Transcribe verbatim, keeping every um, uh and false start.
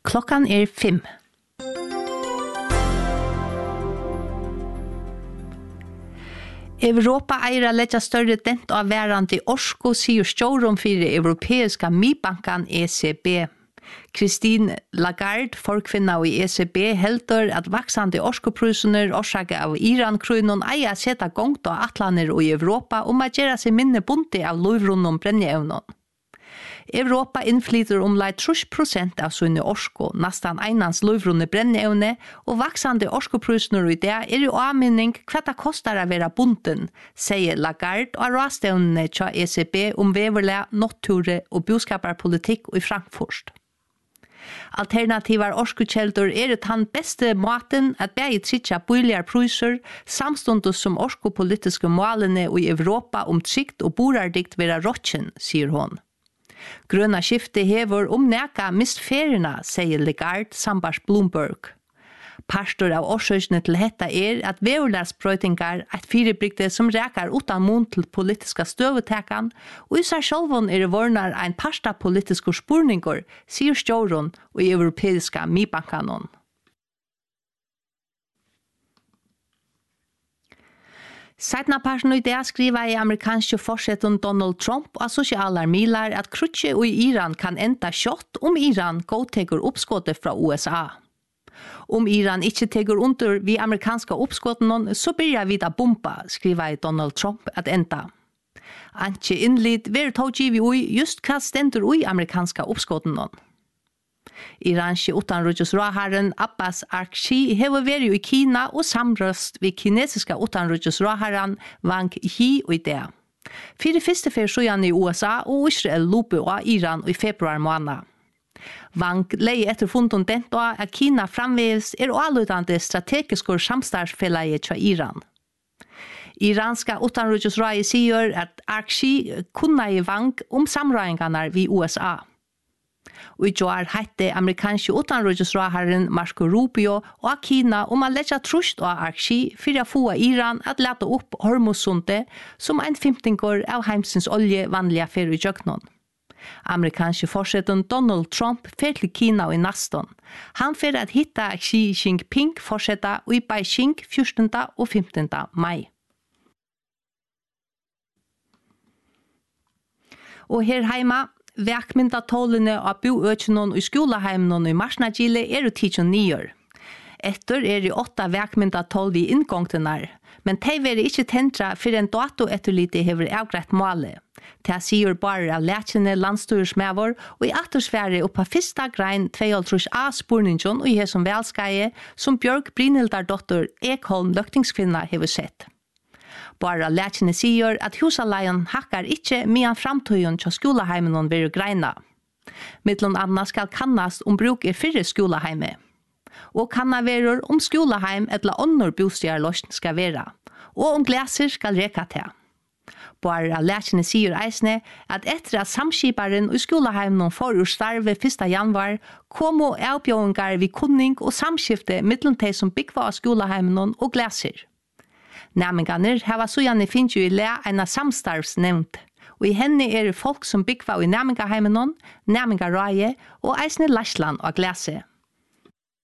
Klokkan er fem. Europa eier å legge større dent av værende orsko, sier stjåren for det europeiske midbanken E C B. Christine Lagarde, forkvinna i E C B, heldur at vaksande orskoprusener orsake av Iran-krunen eier å sette gongt og atlaner i Europa om å gjøre seg minne bunte av lovrunnom brenneevnen. Europa innflyter om lei tre prosent av sine orsko, nesten einans lovrunne brenneevne, og vaksande orskoprusener i det er i avminning hva det koster å være bunten, sier Lagarde og rådstevnene til E C B om veverle, nature og boskaperpolitikk i Frankfurt. Alternativar orskukjelder er den beste maten at begge tritja billigere priser, samstundes som orskopolitiske målene i Europa om trygt og borardikt være rådkjen, sier hun. Grønna skifte hever om neka mist ferierna, sier Lagarde sambars Bloomberg. Pastor av årsøkene til dette er at veverlærsprøytingar et firebrygde som rekar utan mun til politiska støvetekan, og i seg sjølven er det vornar ein parsta politiske spurningar, sier stjåren og i europeiska midbankanon. Seitna parten i det skriver i amerikanske forsetten Donald Trump og sosiale milar at krutje i Iran kan enda kjott om Iran godteker oppskottet fra U S A. Om Iran ikke tegur under vi amerikanska oppskotten, så byrjar vi da bomba, skriver Donald Trump at enda. Anki innlid ver tog givi ui just hva stendur ui amerikanska oppskotten. Iranske utanriksrådherren Abbas Araghchi hever vært i Kina og samrøst ved kinesiska utanriksrådherren Wang Yi i det. Fyrir første fyrsøyan i U S A og Israel lupe av Iran i februar måned. Wang lei etter funden dent av at Kina framveges er allutande strategiske samstarfellege til Iran. Iranska utanriksrådet sier at Araghchi kunne i Wang om samrøyngarna ved U S A. Og i år hette amerikanske utanriksrådherren Marco Rubio og Kina om å legge trust av Araghchi for å få Iran at lete opp Hormuzsundet som en femtinger av heimsens olje vanlige fer i jøknon. Amerikanske forsetten Donald Trump fer til Kina i naston. Han fer at hitta Xi Jinping forsetta i Beijing fjortende og femtende mai. Og her heima, vekmyndatålene av boøkjennom i skoleheimen i Marsnagile er utidjon nyer. Etter er det åtta vekmyndatål i inngångtenar, men de vil ikke tentra for en dato etterlite hever avgreit målet. Det sier bare av lækjene landstyresmæver, og i attersfære oppa fyrsta grein tveoghalvtrys A spurningen og i hesson velskaie som Bjørg Brynhildardotter Ekholm løktingskvinna hever sett. Bara lækjene sier at husaleien hakkar ikkje medan framtøyen til skoleheimen vil greina. Mittlån anna skal kannast om bruk er fyrre skoleheime. Og kanna verur om skoleheim etla ånder bostjarløsn skal vera, og om glæser skal reka til. Bara lækjene sier eisne at etter at samskiparen i skoleheimene får ur starve første januar, kom og avbjøringar vid kunning og samskifte mittlån de som byggva av skoleheimene og glæser. Næminganer hava sujane finnes jo i le ena samstarvsnevnt, og i henne er det folk som byggva i næmingaheimenon, næmingarøye og eisne Læsland og glæse.